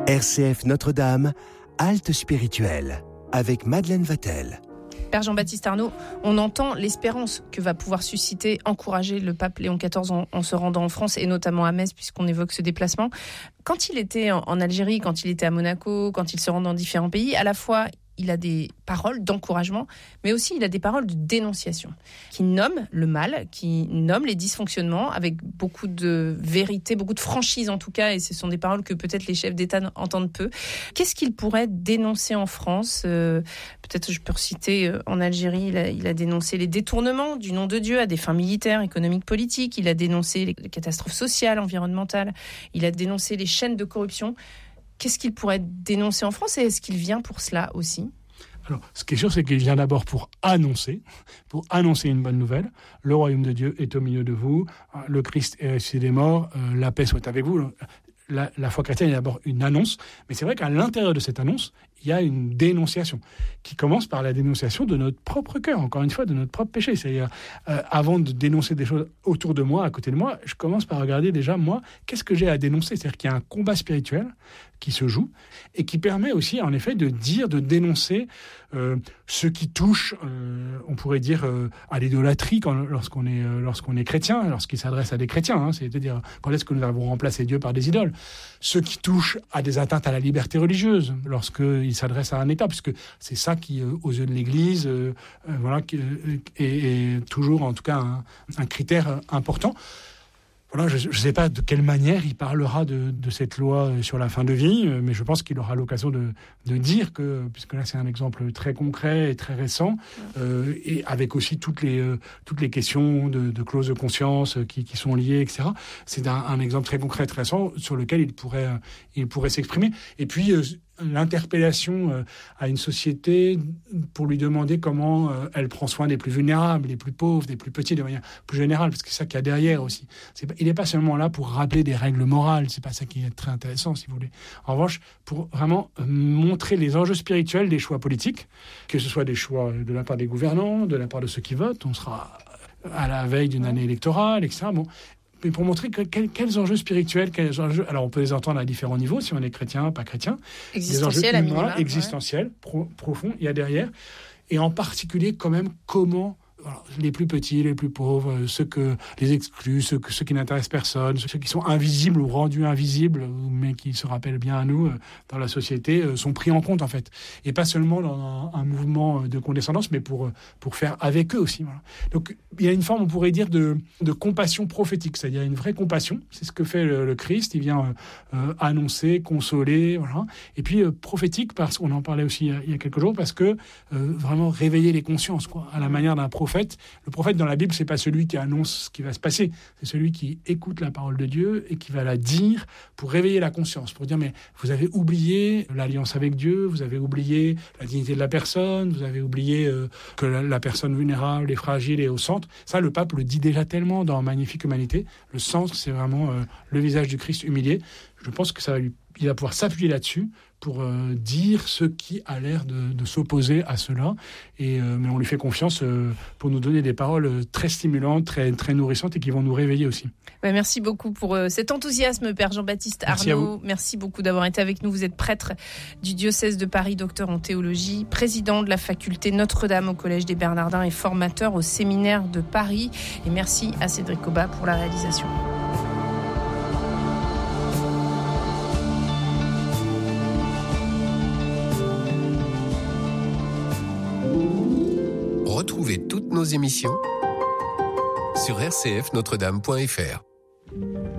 RCF Notre-Dame, halte spirituelle, avec Madeleine Vatel. Père Jean-Baptiste Arnaud, on entend l'espérance que va pouvoir susciter, encourager le pape Léon XIV en se rendant en France et notamment à Metz, puisqu'on évoque ce déplacement. Quand il était en Algérie, quand il était à Monaco, quand il se rend dans différents pays, à la fois il a des paroles d'encouragement, mais aussi il a des paroles de dénonciation, qui nomment le mal, qui nomment les dysfonctionnements, avec beaucoup de vérité, beaucoup de franchise en tout cas, et ce sont des paroles que peut-être les chefs d'État entendent peu. Qu'est-ce qu'il pourrait dénoncer en France ? Peut-être je peux reciter, en Algérie, il a dénoncé les détournements du nom de Dieu à des fins militaires, économiques, politiques, il a dénoncé les catastrophes sociales, environnementales, il a dénoncé les chaînes de corruption. Qu'est-ce qu'il pourrait dénoncer en France et est-ce qu'il vient pour cela aussi ? Alors, ce qui est sûr, c'est qu'il vient d'abord pour annoncer une bonne nouvelle. Le royaume de Dieu est au milieu de vous, le Christ est ressuscité des morts, la paix soit avec vous. La foi chrétienne est d'abord une annonce, mais c'est vrai qu'à l'intérieur de cette annonce, il y a une dénonciation qui commence par la dénonciation de notre propre cœur, encore une fois, de notre propre péché. C'est-à-dire, avant de dénoncer des choses autour de moi, à côté de moi, je commence par regarder déjà, moi, qu'est-ce que j'ai à dénoncer ? C'est-à-dire qu'il y a un combat spirituel qui se joue et qui permet aussi, en effet, de dénoncer ce qui touche, on pourrait dire, à l'idolâtrie lorsqu'on est chrétien, lorsqu'il s'adresse à des chrétiens, c'est-à-dire quand est-ce que nous avons remplacé Dieu par des idoles ? Ce qui touche à des atteintes à la liberté religieuse, lorsqu'il s'adresse à un État, puisque c'est ça qui, aux yeux de l'Église, est toujours, en tout cas, un critère important. Voilà, je ne sais pas de quelle manière il parlera de cette loi sur la fin de vie, mais je pense qu'il aura l'occasion de dire que, puisque là c'est un exemple très concret et très récent, et avec aussi toutes les questions de clauses de conscience qui sont liées, etc. C'est un exemple très concret, très récent, sur lequel il pourrait s'exprimer. Et puis l'interpellation à une société pour lui demander comment elle prend soin des plus vulnérables, des plus pauvres, des plus petits, de manière plus générale, parce que c'est ça qu'il y a derrière aussi. Il n'est pas seulement là pour rappeler des règles morales, c'est pas ça qui est très intéressant, si vous voulez. En revanche, pour vraiment montrer les enjeux spirituels des choix politiques, que ce soit des choix de la part des gouvernants, de la part de ceux qui votent, on sera à la veille d'une année électorale, etc. Bon. Mais pour montrer quels enjeux spirituels, alors on peut les entendre à différents niveaux, si on est chrétien, pas chrétien. Existentiels, à minima. Existentiels, profonds, il y a derrière. Et en particulier, quand même, comment les plus petits, les plus pauvres, les exclus, ceux qui n'intéressent personne, ceux qui sont invisibles ou rendus invisibles, mais qui se rappellent bien à nous dans la société, sont pris en compte, en fait. Et pas seulement dans un mouvement de condescendance, mais pour faire avec eux aussi. Voilà. Donc, il y a une forme, on pourrait dire, de compassion prophétique, c'est-à-dire une vraie compassion. C'est ce que fait le Christ. Il vient annoncer, consoler, voilà. Et puis prophétique, parce qu'on en parlait aussi il y a quelques jours, parce que vraiment réveiller les consciences, quoi, à la manière d'un prophète. Le prophète dans la Bible, c'est pas celui qui annonce ce qui va se passer, c'est celui qui écoute la parole de Dieu et qui va la dire pour réveiller la conscience, pour dire mais vous avez oublié l'alliance avec Dieu, vous avez oublié la dignité de la personne, vous avez oublié que la personne vulnérable et fragile est au centre. Ça, le pape le dit déjà tellement dans Magnifique Humanité. Le centre, c'est vraiment le visage du Christ humilié. Je pense que il va pouvoir s'appuyer là-dessus pour dire ce qui a l'air de s'opposer à cela. Mais on lui fait confiance pour nous donner des paroles très stimulantes, très, très nourrissantes et qui vont nous réveiller aussi. Merci beaucoup pour cet enthousiasme, Père Jean-Baptiste Arnaud. Merci beaucoup d'avoir été avec nous. Vous êtes prêtre du diocèse de Paris, docteur en théologie, président de la faculté Notre-Dame au Collège des Bernardins et formateur au séminaire de Paris. Et merci à Cédric Cobat pour la réalisation. Retrouvez toutes nos émissions sur rcfnotredame.fr.